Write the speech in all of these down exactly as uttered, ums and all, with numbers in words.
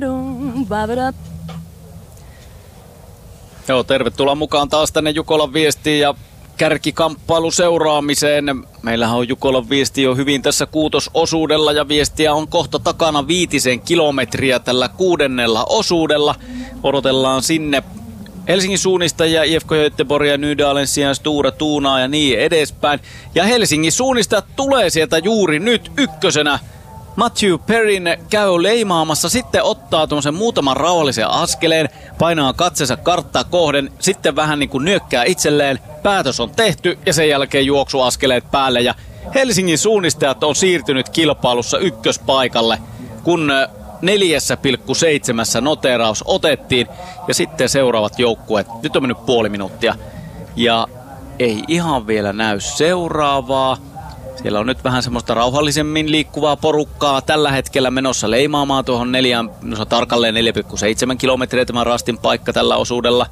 Joo, tervetuloa mukaan taas tänne Jukolan viestiin ja kärkikamppailu seuraamiseen. Meillähän on Jukolan viesti jo hyvin tässä kuutososuudella ja viestiä on kohta takana viitisen kilometriä tällä kuudennella osuudella. Odotellaan sinne Helsingin suunnistajia, I F K Göteborgia, Nydalensia, Stora Tunaa ja niin edespäin. Ja Helsingin suunnistajat tulee sieltä juuri nyt ykkösenä. Matthew Perrin käy leimaamassa, sitten ottaa tuommoisen muutaman rauhallisen askeleen, painaa katsensa karttaa kohden, sitten vähän niin kuin nyökkää itselleen. Päätös on tehty ja sen jälkeen juoksuaskeleet päälle. Ja Helsingin suunnistajat on siirtynyt kilpailussa ykköspaikalle, kun neljä pilkku seitsemän noteeraus otettiin. Ja sitten seuraavat joukkueet. Nyt on mennyt puoli minuuttia ja ei ihan vielä näy seuraavaa. Siellä on nyt vähän semmoista rauhallisemmin liikkuvaa porukkaa tällä hetkellä menossa leimaamaan tuohon neljään, no tarkalleen neljä pilkku seitsemän kilometriä tämän rastin paikka tällä osuudella.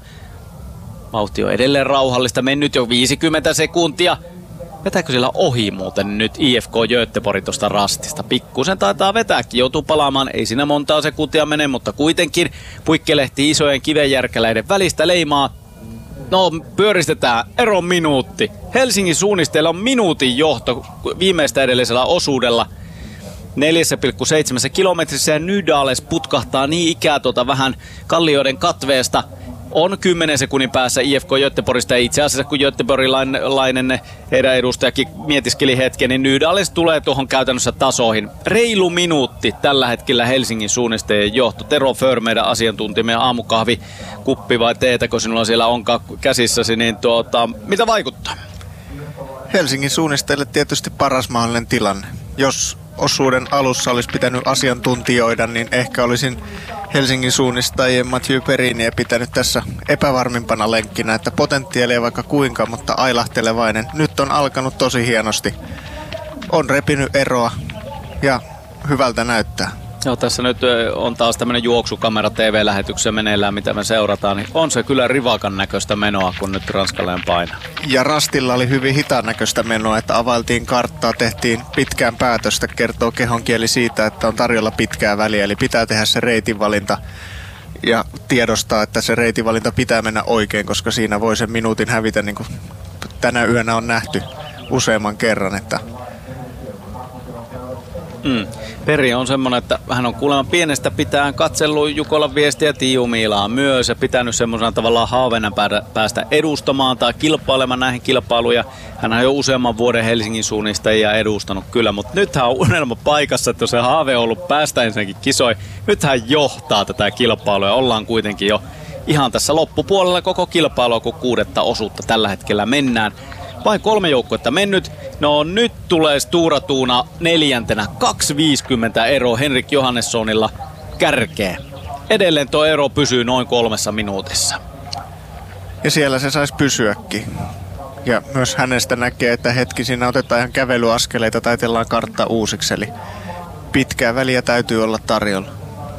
Vauhti on edelleen rauhallista, mennyt jo viisikymmentä sekuntia. Vetääkö siellä ohi muuten nyt I F K Göteborg tuosta rastista? Pikkusen taitaa vetääkin, joutuu palaamaan, ei siinä montaa sekuntia mene, mutta kuitenkin puikkelehti isojen kivenjärkäläiden välistä leimaa. No, pyöristetään. Ero minuutti. Helsingin suunnisteilla on minuutin johto viimeistä edellisellä osuudella. neljä pilkku seitsemän kilometrissä ja Nydales putkahtaa niin ikää tuota vähän kallioiden katveesta. On kymmenen sekunnin päässä I F K Göteborgista ja itse asiassa kun göteborgilainen heidän edustajakin mietiskeli hetken, niin Nydales tulee tuohon käytännössä tasoihin. Reilu minuutti tällä hetkellä Helsingin suunnistajien johto. Tero För, meidän asiantuntijamme, aamukahvi, kuppi vai teetä, kun sinulla siellä onkaan käsissäsi, niin tuota, mitä vaikuttaa? Helsingin suunnistajille tietysti paras mahdollinen tilanne. Jos osuuden alussa olisi pitänyt asiantuntijoida, niin ehkä olisin Helsingin suunnistajien Matthew Perrinia pitänyt tässä epävarmimpana lenkkinä, että potentiaalia vaikka kuinka, mutta ailahtelevainen. Nyt on alkanut tosi hienosti. On repinyt eroa ja hyvältä näyttää. Joo, tässä nyt on taas tämmöinen juoksukamera T V-lähetyksessä meneillään, mitä me seurataan, niin on se kyllä rivakan näköistä menoa, kun nyt ranskalainen painaa. Ja rastilla oli hyvin hitaan näköistä menoa, että availtiin karttaa, tehtiin pitkään päätöstä, kertoo kehonkieli siitä, että on tarjolla pitkää väliä, eli pitää tehdä se reitinvalinta ja tiedostaa, että se reitinvalinta pitää mennä oikein, koska siinä voi sen minuutin hävitä, niin kuin tänä yönä on nähty useamman kerran, että Mm. Peri on semmoinen, että hän on kuulemma pienestä pitään katsellut Jukolan viestiä Tiiu Miilaa myös ja pitänyt semmoisena tavallaan haaveena päästä edustamaan tai kilpailemaan näihin kilpailuja. Hän on jo useamman vuoden Helsingin suunnistajia edustanut kyllä, mutta nyt hän on unelma paikassa, että jos se haave on ollut päästä ensinnäkin kisoihin, nyt hän johtaa tätä kilpailua ja ollaan kuitenkin jo ihan tässä loppupuolella koko kilpailua, kun kuudetta osuutta tällä hetkellä mennään. Vain kolme joukkuetta mennyt. No nyt tulee Stora Tuna neljäntenä. kaksi viisikymmentä ero Henrik Johannessonilla kärkeä. Edelleen tuo ero pysyy noin kolmessa minuutissa. Ja siellä se saisi pysyäkin. Ja myös hänestä näkee, että hetki siinä otetaan ihan kävelyaskeleita, taitellaan kartta uusiksi. Eli pitkää väliä täytyy olla tarjolla.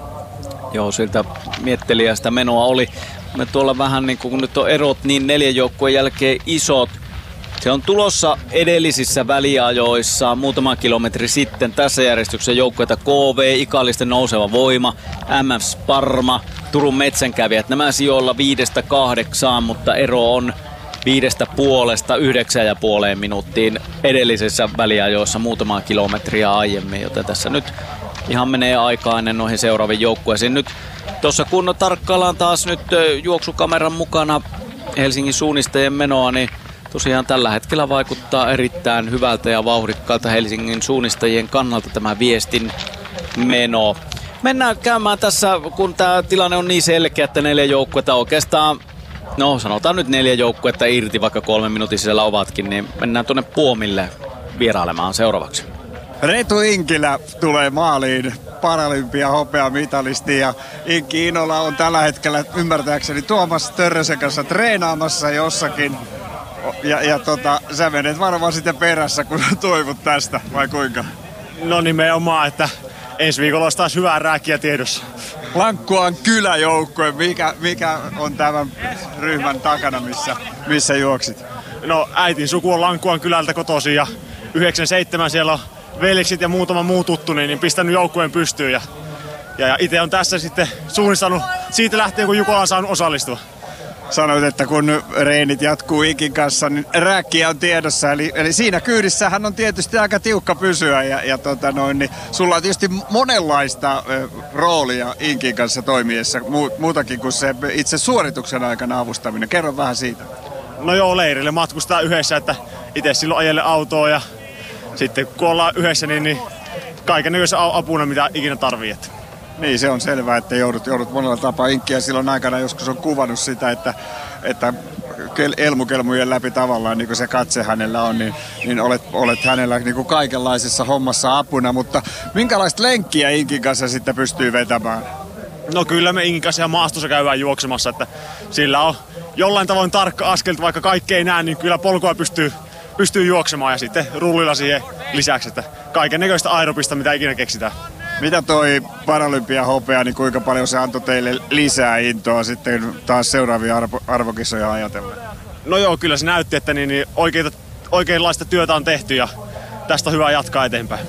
Joo, siltä miettelijästä menoa oli. Me tuolla vähän niin kuin nyt on erot niin neljän joukkueen jälkeen isot. Se on tulossa edellisissä väliajoissa muutama kilometri sitten tässä järjestyksessä joukkueita K V, Ikallisten nouseva voima, M F Sparma, Turun metsänkävijät. Nämä sijoilla viidestä kahdeksaan, mutta ero on viidestä puolesta yhdeksän ja puoleen minuuttiin edellisissä väliajoissa muutama kilometriä aiemmin, joten tässä nyt ihan menee aikaa ennen noihin seuraaviin joukkueisiin. Nyt tuossa kun tarkkaillaan taas nyt juoksukameran mukana Helsingin suunnistajien menoa, niin tosiaan tällä hetkellä vaikuttaa erittäin hyvältä ja vauhdikkaalta Helsingin suunnistajien kannalta tämä viestin meno. Mennään käymään tässä, kun tämä tilanne on niin selkeä, että neljä joukkuetta oikeastaan, no sanotaan nyt neljä joukkuetta irti, vaikka kolme minuutin sisällä ovatkin, niin mennään tuonne Puomille vierailemaan seuraavaksi. Reetu Inkilä tulee maaliin, paralympia hopeamitalisti, ja Inkki Inola on tällä hetkellä ymmärtääkseni Tuomas Törrösen kanssa treenaamassa jossakin. Ja, ja tota, sä menet varmaan sitten perässä, kun toivot tästä, vai kuinka? No nimenomaan, että ensi viikolla olisi taas hyvää rääkkiä tiedossa. Lankkuan kyläjoukkue, mikä, mikä on tämän ryhmän takana, missä, missä juoksit? No äitin suku on Lankkuan kylältä kotoisin ja yhdeksänkymmentäseitsemän siellä on veljeksit ja muutama muu tuttu, niin pistänyt joukkueen pystyyn ja, Ja, ja itse on tässä sitten suunnistanut siitä lähtien, kun Jukola on saanut osallistua. Sanoit, että kun reenit jatkuu Inkin kanssa, niin rääkkiä on tiedossa. Eli, eli siinä kyydissähän on tietysti aika tiukka pysyä. Ja, ja tota noin, niin sulla on tietysti monenlaista ö, roolia Inkin kanssa toimiessa, mu, muutakin kuin se itse suorituksen aikana avustaminen. Kerro vähän siitä. No joo, leirille matkustaa yhdessä, että itse silloin ajelle autoa ja sitten kun ollaan yhdessä, niin, niin kaikennäköisen apuna, mitä ikinä tarvii. Että. Niin, se on selvää, että joudut, joudut monella tapaa Inkkiä silloin aikana joskus on kuvannut sitä, että, että elmukelmujen läpi tavallaan niin kuin se katse hänellä on, niin, niin olet, olet hänellä niin kuin kaikenlaisessa hommassa apuna, mutta minkälaista lenkkiä Inkin kanssa sitten pystyy vetämään? No kyllä me Inkin kanssa ihan maastossa käydään juoksemassa, että sillä on jollain tavoin tarkka askelta, vaikka kaikki ei näe, niin kyllä polkua pystyy, pystyy juoksemaan ja sitten rullilla siihen lisäksi, että kaiken näköistä aerobista, mitä ikinä keksitään. Mitä toi Paralympia-hopea, niin kuinka paljon se antoi teille lisää intoa sitten taas seuraavia arvo, arvokisoja ajatellen? No joo, kyllä se näytti, että niin, niin oikeita, oikeanlaista työtä on tehty ja tästä on hyvä jatkaa eteenpäin.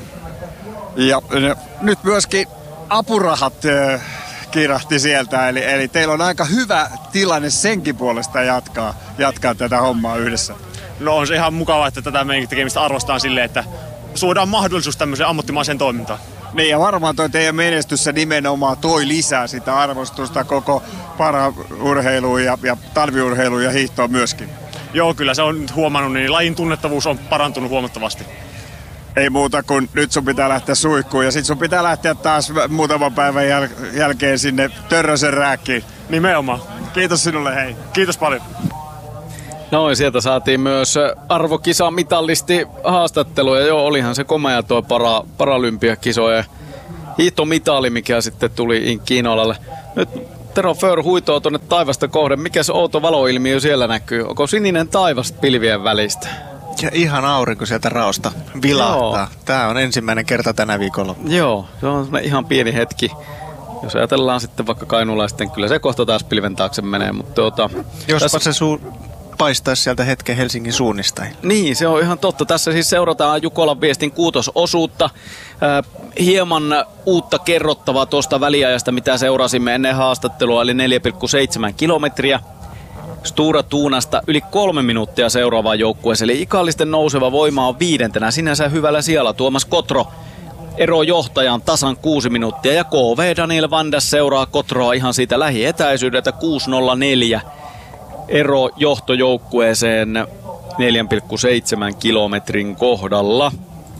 Ja ne, nyt myöskin apurahat äh, kirahti sieltä, eli, eli teillä on aika hyvä tilanne senkin puolesta jatkaa, jatkaa tätä hommaa yhdessä. No on se ihan mukavaa, että tätä meidän tekemistä arvostetaan silleen, että suodaan mahdollisuus tämmöiseen ammattimaiseen toimintaan. Niin ja varmaan toi teidän menestys se nimenomaan toi lisää sitä arvostusta koko paraurheiluun ja, ja talviurheiluun ja hiihtoon myöskin. Joo, kyllä se on huomannut, niin lajin tunnettavuus on parantunut huomattavasti. Ei muuta kuin nyt sun pitää lähteä suihkuun ja sit sun pitää lähteä taas muutaman päivän jäl- jälkeen sinne Törrösen rääkkiin. Nimenomaan. Kiitos sinulle, hei. Kiitos paljon. Noin, sieltä saatiin myös arvokisamitallisti haastattelu ja joo, olihan se komea tuo para, paralympiakisojen hiihtomitali, mikä sitten tuli Kiinalalle. Nyt Tero Föhr huitoo tuonne taivasta kohden. Mikä se outo valoilmiö siellä näkyy? Onko sininen taivas pilvien välistä? Ja ihan aurinko sieltä raosta vilahtaa. Joo. Tää on ensimmäinen kerta tänä viikolla. Joo, se on ihan pieni hetki. Jos ajatellaan sitten vaikka kainulaisten, kyllä se kohta taas pilven taakse menee. Mutta tuota, Jospa tässä... se suu paistaisi sieltä hetken Helsingin suunnista. Niin, se on ihan totta. Tässä siis seurataan Jukolan viestin kuutososuutta. Äh, hieman uutta kerrottavaa tuosta väliajasta, mitä seurasimme ennen haastattelua, eli neljä pilkku seitsemän kilometriä. Stura Tuunasta yli kolme minuuttia seuraavaan joukkueeseen, eli ikallisten nouseva voima on viidentenä. Sinänsä hyvällä sijalla Tuomas Kotro. Ero johtajan tasan kuusi minuuttia ja K V Daniel Vandas seuraa Kotroa ihan siitä lähietäisyydeltä kuusi nolla neljä. Ero johtojoukkueeseen neljä pilkku seitsemän kilometrin kohdalla.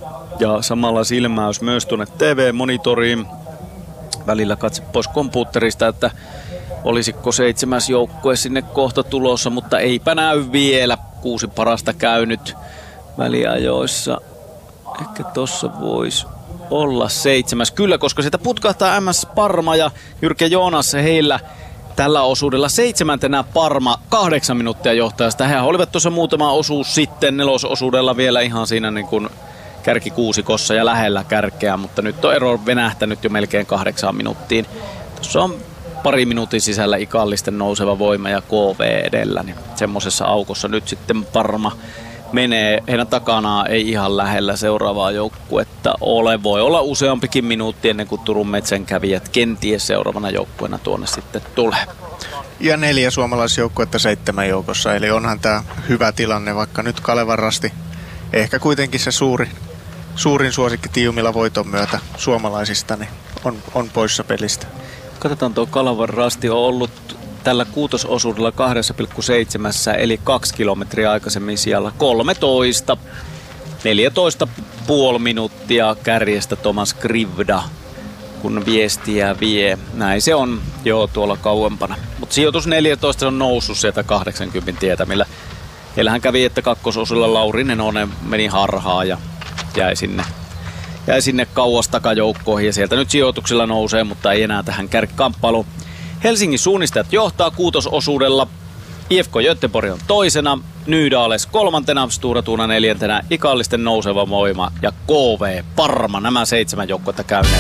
Ja samalla silmäys myös tuonne T V-monitoriin. Välillä katse pois kompuutterista, että olisiko seitsemäs joukkue sinne kohta tulossa, mutta eipä näy vielä. Kuusi parasta käynyt väliajoissa. Ehkä tossa voisi olla seitsemäs. Kyllä, koska sitä putkahtaa M S Parma ja Jyrke Joonas heillä tällä osuudella seitsemäntenä Parma kahdeksan minuuttia johtajasta. He olivat tuossa muutama osuus sitten nelososuudella vielä ihan siinä niin kuin kärkikuusikossa ja lähellä kärkeä, mutta nyt on ero venähtänyt jo melkein kahdeksaan minuuttiin. Tuossa on pari minuutin sisällä ikallisten nouseva voima ja K V edellä, niin semmoisessa aukossa nyt sitten Parma menee. Heidän takanaan ei ihan lähellä seuraavaa joukkuetta ole. Voi olla useampikin minuutti ennen kuin Turun Metsänkävijät kenties seuraavana joukkueena tuonne sitten tulee. Ja neljä suomalaisjoukkuetta seitsemän joukossa, eli onhan tämä hyvä tilanne, vaikka nyt Kalevan Rasti ehkä kuitenkin se suuri, suurin suosikki Tiumilla voiton myötä suomalaisista niin on, on poissa pelistä. Katsotaan, tuo Kalevan Rasti on ollut tällä kuutososuudella kaksi pilkku seitsemän eli kaksi kilometriä aikaisemmin siellä kolmetoista. neljätoista pilkku viisi minuuttia kärjestä Tomas Krivda, kun viestiä vie. Näin se on jo tuolla kauempana. Mutta sijoitus neljätoista on noussut sieltä kahdeksankymmentä tietä, millä heillähän kävi, että kakkososuudella Lauri Nenonen meni harhaan ja jäi sinne, jäi sinne kauas takajoukkoihin. Ja sieltä nyt sijoituksilla nousee, mutta ei enää tähän kärkikamppailuun. Helsingin suunnistajat johtaa kuutososuudella. I F K Göteborg on toisena, Nydales kolmantena, Stura Tuuna neljäntenä, ikallisten nouseva voima ja K V Parma. Nämä seitsemän joukkuetta käyneet